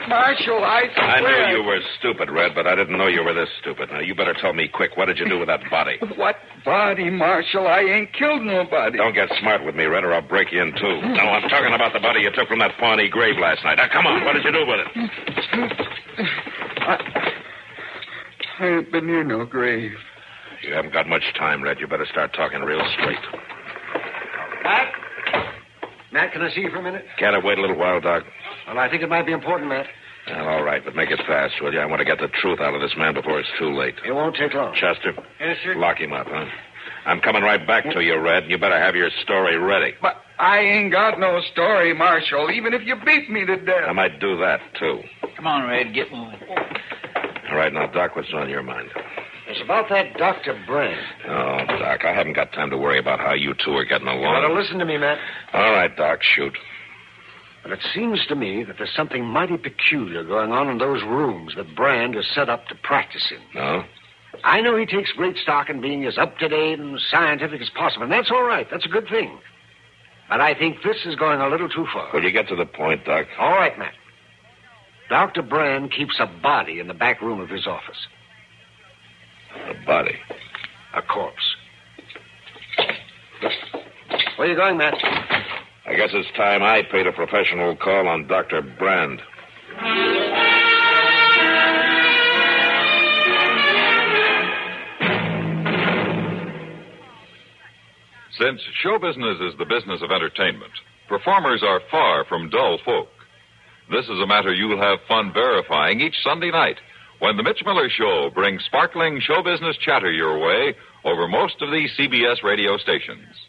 Marshal, I swear... I knew you were stupid, Red, but I didn't know you were this stupid. Now, you better tell me quick. What did you do with that body? What body, Marshal? I ain't killed nobody. Don't get smart with me, Red, or I'll break you in two. No, I'm talking about the body you took from that Pawnee grave last night. Now, come on. What did you do with it? I ain't been near no grave. You haven't got much time, Red. You better start talking real straight. Matt? Matt, can I see you for a minute? Can't I wait a little while, Doc? Well, I think it might be important, Matt. Well, all right, but make it fast, will you? I want to get the truth out of this man before it's too late. It won't take long. Chester? Yes, sir? Lock him up, huh? I'm coming right back to you, Red. You better have your story ready. But I ain't got no story, Marshal, even if you beat me to death. I might do that, too. Come on, Red, get moving. All right, now, Doc, what's on your mind? It's about that Dr. Brand. Oh, Doc, I haven't got time to worry about how you two are getting along. You better listen to me, Matt. All right, Doc, shoot. But it seems to me that there's something mighty peculiar going on in those rooms that Brand is set up to practice in. No? I know he takes great stock in being as up-to-date and scientific as possible, and that's all right. That's a good thing. But I think this is going a little too far. Will you get to the point, Doc? All right, Matt. Dr. Brand keeps a body in the back room of his office. A body? A corpse. Where are you going, Matt? I guess it's time I paid a professional call on Dr. Brand. Since show business is the business of entertainment, performers are far from dull folk. This is a matter you'll have fun verifying each Sunday night when the Mitch Miller Show brings sparkling show business chatter your way over most of these CBS radio stations.